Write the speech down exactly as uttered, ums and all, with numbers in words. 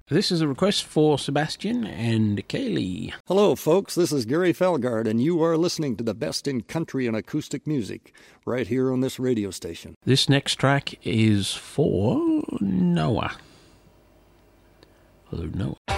This is a request for Sebastian and Kaylee. Hello, folks. This is Gary Felgard, and you are listening to the best in country and acoustic music right here on this radio station. This next track is for Noah. Hello, Noah.